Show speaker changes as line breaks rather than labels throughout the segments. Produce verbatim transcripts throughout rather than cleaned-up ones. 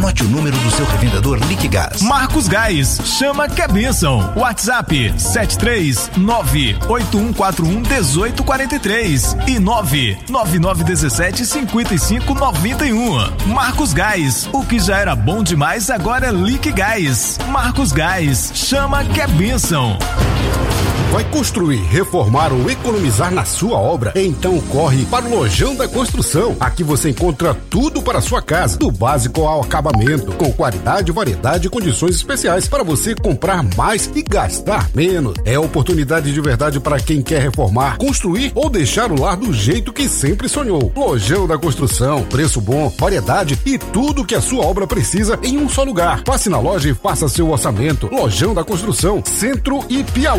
Anote o número do seu revendedor Liquigás.
Marcos Gás, chama que é bênção. WhatsApp sete três nove oito um quatro um um oito quatro três e nove nove nove um sete cinco cinco nove um. Marcos Gás, o que já era bom demais agora é Liquigás. Marcos Gás, chama que é bênção.
Vai construir, reformar ou economizar na sua obra? Então corre para o Lojão da Construção. Aqui você encontra tudo para a sua casa, do básico ao acabamento, com qualidade, variedade e condições especiais para você comprar mais e gastar menos. É oportunidade de verdade para quem quer reformar, construir ou deixar o lar do jeito que sempre sonhou. Lojão da Construção, preço bom, variedade e tudo que a sua obra precisa em um só lugar. Passe na loja e faça seu orçamento. Lojão da Construção, Centro e Piauí.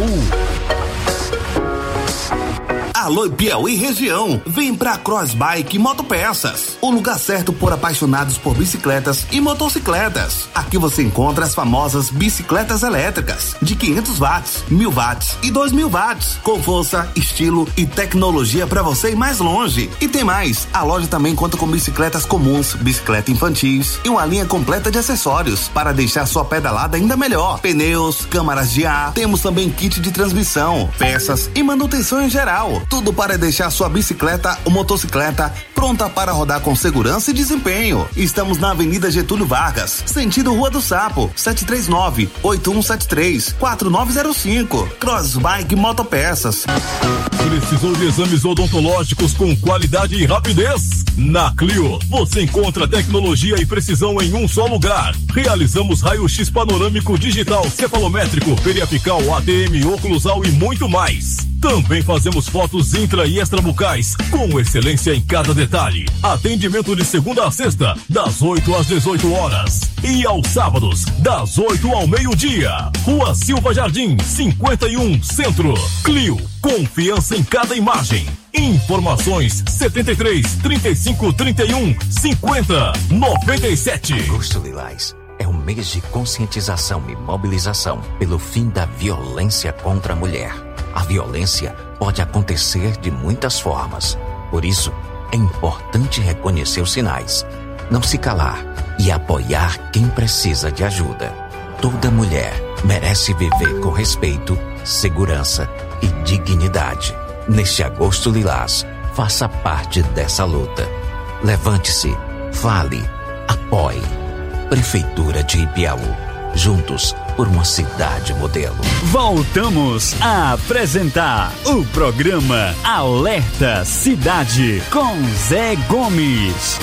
Alô Piauí região, vem pra Crossbike Motopeças, o lugar certo por apaixonados por bicicletas e motocicletas. Aqui você encontra as famosas bicicletas elétricas de quinhentos watts, mil watts e dois mil watts, com força, estilo e tecnologia para você ir mais longe. E tem mais, a loja também conta com bicicletas comuns, bicicleta infantis e uma linha completa de acessórios para deixar sua pedalada ainda melhor. Pneus, câmaras de ar, temos também kit de transmissão, peças e manutenção em geral. Tudo para deixar sua bicicleta ou motocicleta pronta para rodar com segurança e desempenho. Estamos na Avenida Getúlio Vargas, sentido Rua do Sapo, sete três nove, oito um sete três, quatro nove zero cinco. Crossbike Motopeças.
Precisou de exames odontológicos com qualidade e rapidez? Na Clio, você encontra tecnologia e precisão em um só lugar. Realizamos raio-x panorâmico digital, cefalométrico, periapical, A T M, oclusal e muito mais. Também fazemos fotos intra e extrabucais, com excelência em cada detalhe. Atendimento de segunda a sexta, das oito às dezoito horas. E aos sábados, das oito ao meio-dia. Rua Silva Jardim, cinquenta e um, Centro. Clio, confiança em cada imagem. Informações setenta e três, trinta e cinco, trinta e um, cinquenta, noventa e sete.
Agosto Lilás é um mês de conscientização e mobilização pelo fim da violência contra a mulher. A violência pode acontecer de muitas formas. Por isso, é importante reconhecer os sinais, não se calar e apoiar quem precisa de ajuda. Toda mulher merece viver com respeito, segurança e dignidade. Neste Agosto Lilás, faça parte dessa luta. Levante-se, fale, apoie. Prefeitura de Ipiaú. Juntos por uma cidade modelo.
Voltamos a apresentar o programa Alerta Cidade com Zé Gomes.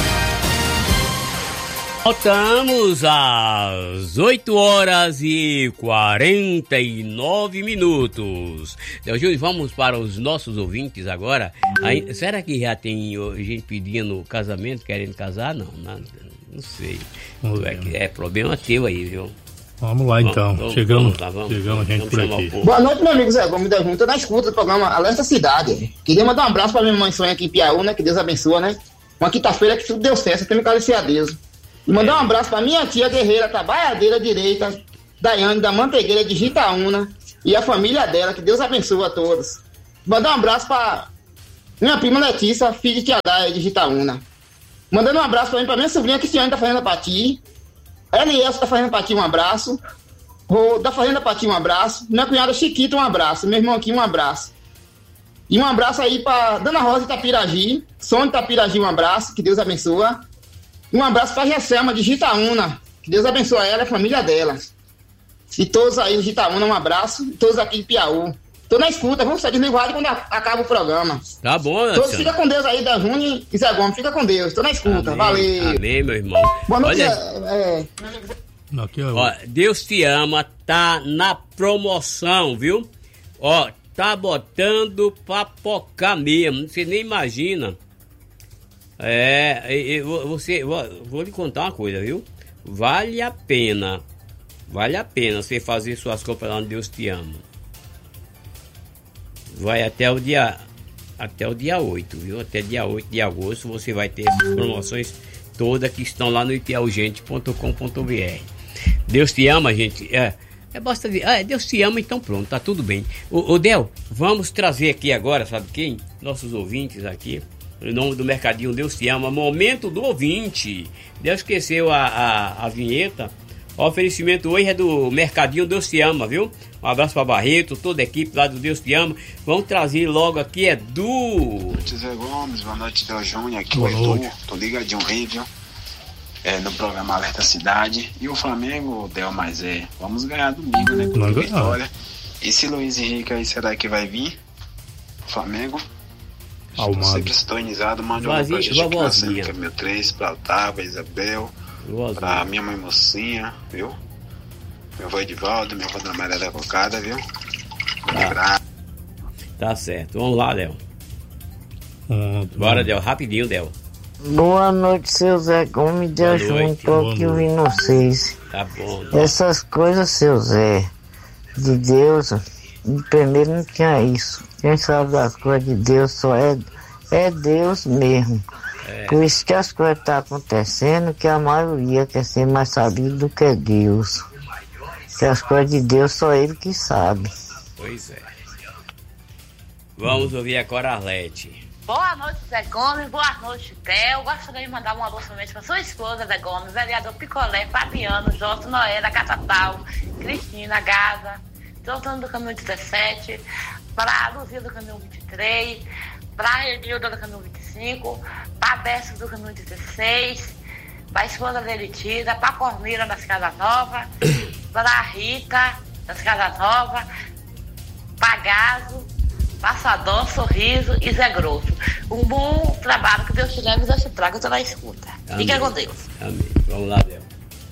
Voltamos às oito horas e quarenta e nove minutos. Então, Júlio, vamos para os nossos ouvintes agora. Aí, será que já tem gente pedindo casamento, querendo casar? Não, não, não sei. É, é problema teu aí, viu?
Vamos lá então, vamos, chegamos, vamos lá, vamos, chegamos gente por aqui.
Boa noite, meu amigo Zé Gomes da Junta, na escuta do programa Alerta Cidade. Queria mandar um abraço pra minha mãe Sonha aqui em Piauí, né, que Deus abençoe, né. Uma quinta-feira que tudo deu certo, eu tenho que agradecer a Deus. E mandar um abraço pra minha tia guerreira, trabalhadeira direita, Daiane da Mantegueira de Gitaúna, e a família dela, que Deus abençoe a todos. Mandar um abraço pra minha prima Letícia, filha de Tia Daia de Gitaúna. Mandando um abraço pra mim, pra minha sobrinha Cristiane da Fazenda Pati. Elielso da Fazenda Pati, um abraço. Rô da Fazenda Pati, um abraço. Minha cunhada Chiquita, um abraço. Meu irmão aqui, um abraço. E um abraço aí pra Dona Rosa de Itapiragi. Sônia de Itapiragi, um abraço. Que Deus abençoe. E um abraço pra Gesselma de Gitaúna. Que Deus abençoe ela e a família dela. E todos aí de Gitaúna, um abraço. E todos aqui de Piauí. Tô na escuta, vamos sair desligado quando acaba o programa.
Tá bom, né?
Todos fica com Deus aí, da Júnior e Zé Gomes, fica com Deus. Tô na escuta,
amém,
valeu.
Amém, meu irmão.
Boa noite,
Olha,
é...
Aqui, ó.
Ó, Deus te ama, tá na promoção, viu? Ó, tá botando pra pocar mesmo, você nem imagina. É, você, vou, vou lhe contar uma coisa, viu? Vale a pena, vale a pena você fazer suas compras lá no Deus te ama. Vai até o dia até o dia oito, viu? Até dia oito de agosto você vai ter essas promoções todas que estão lá no ipiaugente ponto com ponto b r. Deus te ama, gente. É, é basta dizer, ah, Deus te ama, então pronto, tá tudo bem. O, o Del, vamos trazer aqui agora, sabe quem? Nossos ouvintes aqui. em nome do Mercadinho Deus Te Ama, momento do ouvinte. Deus esqueceu a, a, a vinheta. O oferecimento hoje é do Mercadinho Deus Te Ama, viu? Um abraço para Barreto, toda a equipe lá do Deus Te Ama. Vamos trazer logo aqui, é do...
Boa noite, Zé Gomes, boa noite, Del Júnior, aqui o Edu, tô ligadinho aí, viu? É, no programa Alerta Cidade. E o Flamengo, Del, mas é, vamos ganhar domingo, né? Com vitória. Esse Luiz Henrique aí, será que vai vir? Flamengo? Estou sempre sintonizado, mande um pra gente aqui na Sênica mil três, pra Otávio, Isabel, Vozinha. Pra minha mãe Mocinha, viu? Meu avô Edivaldo, meu avô da Maria da Cocada, viu?
Tá. Tá certo, vamos lá, Del. Hum, Bora, Del, rapidinho, Del.
Boa noite, seu Zé Gomes, Deus juntou aqui ouvindo vocês.
Tá bom. Tá.
Essas coisas, seu Zé, de Deus, primeiro não tinha isso. Quem sabe das coisas de Deus só é, é Deus mesmo. É. Por isso que as coisas estão acontecendo, que a maioria quer ser mais sabido do que Deus. Que as coisas de Deus só Ele que sabe.
Pois é. Vamos ouvir agora a Arlete.
Boa noite, Zé Gomes. Boa noite, Del. Gostaria de mandar um alô somente para sua esposa, Zé Gomes, vereador Picolé, Fabiano, Jota, Noé, da Catatal, Cristina, Gaza, Jotando do Caminho dezessete, para a Luzia do Caminho vinte e três, para a Edilda do Caminho vinte e cinco, para a Bessa do Caminho dezesseis, para a esposa dele, Tida, para a Cormira das Casas Novas, para a Rita das Casas Novas, para a Gaso, Passador, Sorriso e Zé Grosso. Um bom trabalho, que Deus te leve e Deus te traga, eu tô na escuta. Fica com Deus.
Amém. Vamos lá, Del.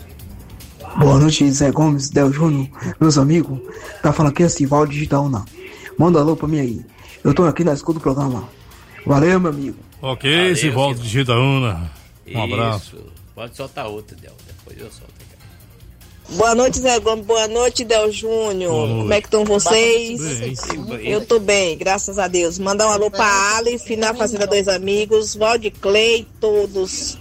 Boa noite, Zé Gomes, Del Júnior, meus amigos. Tá falando aqui assim, Val Digital, não. Manda alô pra mim aí. Eu tô aqui na escuta do programa. Valeu, meu amigo.
Ok, Valeu, Sivaldo Digitaúna. Um
Isso.
abraço.
Pode soltar outra, Del. Depois eu solto.
Boa noite, Zé Gomes. Boa noite, Del Júnior. Como é que estão vocês?
Bem.
Eu tô bem, graças a Deus. Mandar um alô pra Alice, na Fazenda Dois Amigos, Valde Clay, todos.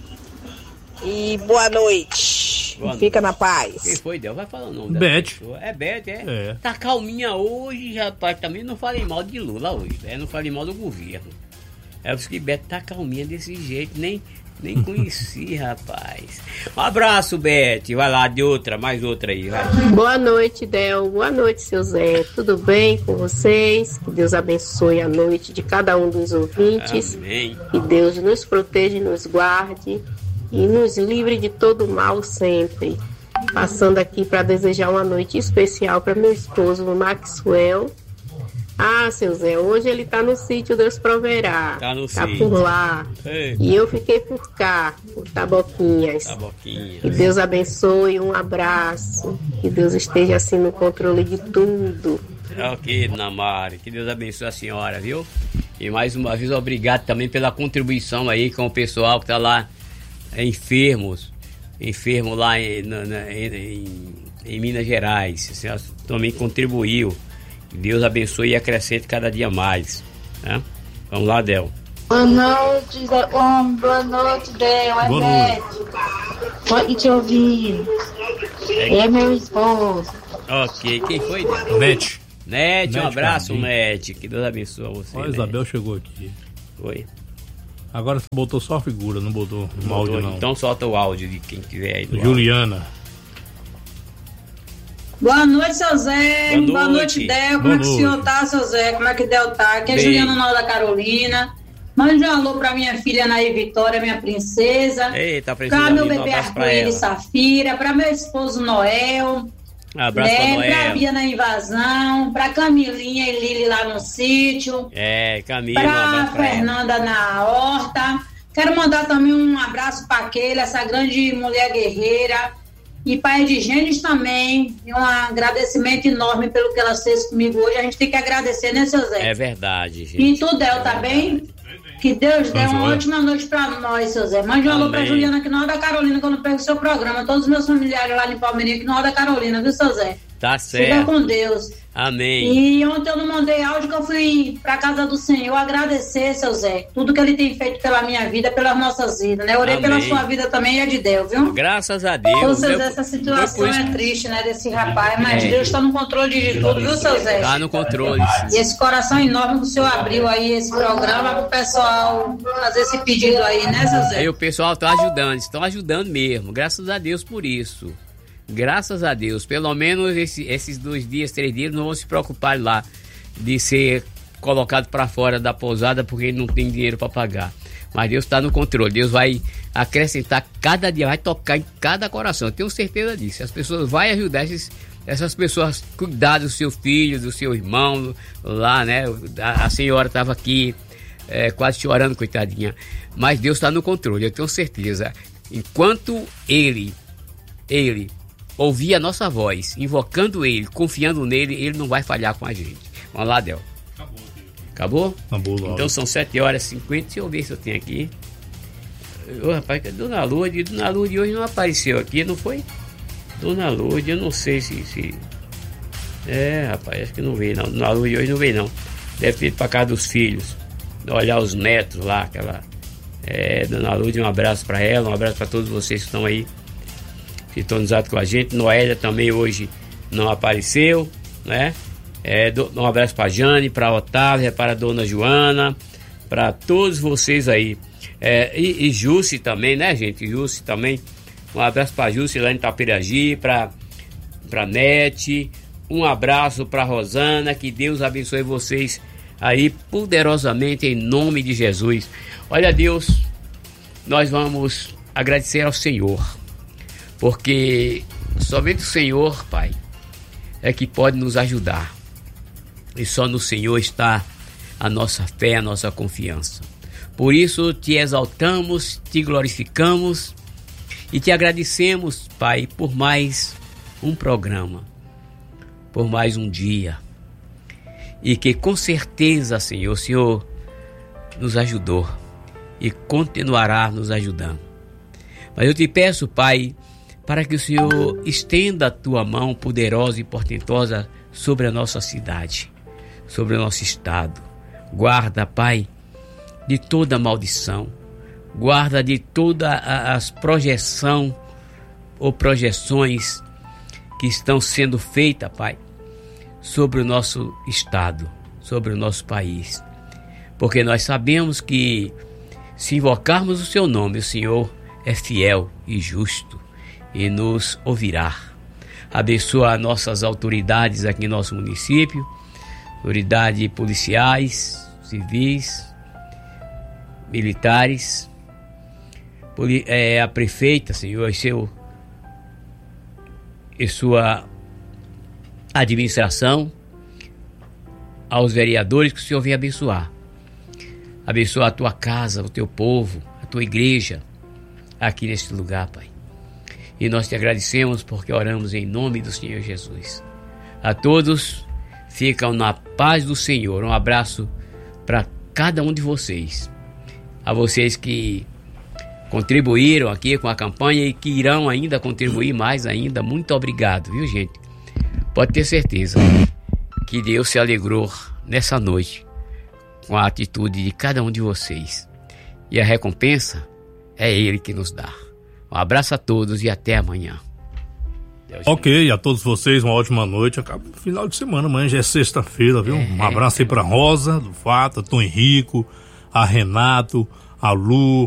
E boa noite. Boa Fica noite. Na paz.
Quem foi, Del? Vai falar o nome da
Beth.
pessoa. É Beth, é?
é?
Tá calminha hoje, rapaz. Também não falei mal de Lula hoje, né? Não falei mal do governo. É por isso que Beth tá calminha desse jeito, nem... Nem conheci, rapaz. Um abraço, Beth. Vai lá, de outra, mais outra aí. Vai.
Boa noite, Del. Boa noite, seu Zé. Tudo bem com vocês? Que Deus abençoe a noite de cada um dos ouvintes.
Amém.
Que Deus nos proteja e nos guarde e nos livre de todo mal sempre. Passando aqui para desejar uma noite especial para meu esposo, o Maxwell. Ah, seu Zé, hoje ele tá no sítio Deus Proverá.
Tá no
tá
sítio.
por lá.
Ei.
E eu fiquei por cá, por Taboquinhas.
Taboquinhas.
Que Deus abençoe, um abraço. Que Deus esteja assim no controle de tudo.
Ok, Namari. Que Deus abençoe a senhora, viu? E mais uma vez, obrigado também pela contribuição aí com o pessoal que tá lá é, enfermos. Enfermo lá em, na, na, em, em Minas Gerais. A senhora também contribuiu. Deus abençoe e acrescente cada dia mais, né? Vamos lá, Del.
Boa noite, Zé Gomes. Boa noite, Del. É médico. Pode te ouvir. É, é meu esposo.
Ok, quem foi, Del?
Net.
Net, um
Net,
abraço,
Carlinhos.
Net. Que Deus abençoe você.
Ó, a Isabel chegou aqui.
Foi.
Agora você botou só a figura, não botou o áudio, não.
Então solta o áudio de quem tiver aí.
Juliana.
Áudio.
Boa noite, seu Zé.
Boa
Boa
noite.
noite, Del. Como
Boa
é que o senhor tá, seu Zé? Como é que Del tá? Aqui é
Bem.
Juliana Nova da Carolina. Mande um alô pra minha filha Anaí Vitória, minha princesa.
Eita,
Pra
precisando
meu
de um
bebê
abraço pra
Arco-Íris
ela.
Safira. Pra meu esposo Noel.
Abraço
né?
pra
Pra
Noel.
Bia na invasão. Pra Camilinha e Lili lá no sítio.
É, Camila, um
Pra
abraço pra ela.
Fernanda na horta. Quero mandar também um abraço pra Keila, essa grande mulher guerreira. E para Edgênesis também, e um agradecimento enorme pelo que ela fez comigo hoje. A gente tem que agradecer, né, seu Zé?
É verdade, gente.
E tu, Del, tá bem? Que Deus dê uma ótima noite pra nós, seu Zé. Mande um alô pra
Amém.
Juliana aqui na hora da Carolina, quando eu pego o seu programa. Todos os meus familiares lá em Palmeirinha aqui na hora da Carolina, viu, seu Zé?
Tá certo.
Fica com Deus.
Amém.
E ontem eu não mandei áudio que eu fui pra casa do Senhor agradecer, seu Zé, tudo que ele tem feito pela minha vida, pelas nossas vidas, né? Orei
Amém.
Pela sua vida também e a de Deus, viu?
Graças a Deus.
Ô, seu
meu,
Zé, essa situação
meu...
é triste, né, desse rapaz, mas
é.
Deus está no controle de tudo, viu, seu Zé?
Tá no controle.
E esse coração enorme que o senhor abriu aí, esse programa, pro pessoal fazer esse pedido aí, né, seu Zé?
Aí o pessoal tá ajudando, estão ajudando mesmo, graças a Deus por isso. Graças a Deus, pelo menos esse, esses dois dias, três dias, não vão se preocupar lá de ser colocado para fora da pousada porque não tem dinheiro para pagar. Mas Deus está no controle, Deus vai acrescentar cada dia, vai tocar em cada coração, eu tenho certeza disso. As pessoas vão ajudar esses, essas pessoas a cuidar do seu filho, do seu irmão lá, né? A, a senhora estava aqui é, quase chorando, coitadinha. Mas Deus está no controle, eu tenho certeza. Enquanto Ele, Ele ouvir a nossa voz, invocando Ele, confiando nele, Ele não vai falhar com a gente. Vamos lá, Del. Acabou. Acabou?
Acabou logo.
Então são sete horas e cinquenta. Deixa eu ver se eu tenho aqui. Ô, rapaz, Dona Lourdes, Dona Lourdes hoje não apareceu aqui, não foi? Dona Lourdes, eu não sei se... se... É, rapaz, acho que não veio não. Dona Lourdes hoje não veio não. Deve ter ido pra casa dos filhos. Olhar os netos lá, aquela... É, Dona Lourdes, um abraço pra ela, um abraço pra todos vocês que estão aí sintonizado com a gente. Noélia também hoje não apareceu, né? É, do, um abraço para Jane, para Otávia, para a Dona Joana, para todos vocês aí. É, e, e Jussi também, né, gente? Jussi também. Um abraço para Jussi lá em Itapiragi, para para Nete. Um abraço para Rosana. Que Deus abençoe vocês aí poderosamente em nome de Jesus. Olha, Deus, nós vamos agradecer ao Senhor. Porque somente o Senhor, Pai, é que pode nos ajudar. E só no Senhor está a nossa fé, a nossa confiança. Por isso te exaltamos, te glorificamos e te agradecemos, Pai, por mais um programa, por mais um dia. E que com certeza, Senhor, o Senhor nos ajudou e continuará nos ajudando. Mas eu te peço, Pai, para que o Senhor estenda a tua mão poderosa e portentosa sobre a nossa cidade, sobre o nosso estado. Guarda, Pai, de toda maldição. Guarda de todas as projeções ou projeções que estão sendo feitas, Pai, sobre o nosso estado, sobre o nosso país. Porque nós sabemos que se invocarmos o seu nome, o Senhor é fiel e justo e nos ouvirá. Abençoa nossas autoridades aqui em nosso município, autoridades policiais, civis, militares, poli- é, a prefeita, Senhor, e, seu, e sua administração, aos vereadores, que o Senhor venha abençoar. Abençoa a tua casa, o teu povo, a tua igreja, aqui neste lugar, Pai. E nós te agradecemos porque oramos em nome do Senhor Jesus. A todos, ficam na paz do Senhor. Um abraço para cada um de vocês. A vocês que contribuíram aqui com a campanha e que irão ainda contribuir mais ainda. Muito obrigado, viu, gente? Pode ter certeza que Deus se alegrou nessa noite com a atitude de cada um de vocês. E a recompensa é Ele que nos dá. Um abraço a todos e até amanhã.
Deus ok, Deus. A todos vocês uma ótima noite. Acaba no final de semana, amanhã já é sexta-feira, viu? É, um abraço aí pra Rosa, do Fato, a Tom Henrico, a Renato, a Lu,